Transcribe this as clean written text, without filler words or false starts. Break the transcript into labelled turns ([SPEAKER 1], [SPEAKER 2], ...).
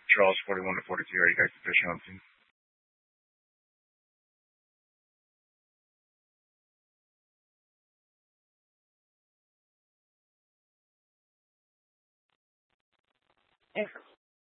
[SPEAKER 1] Charles, 41 to 42. Are you guys fishing on scene?
[SPEAKER 2] Thanks.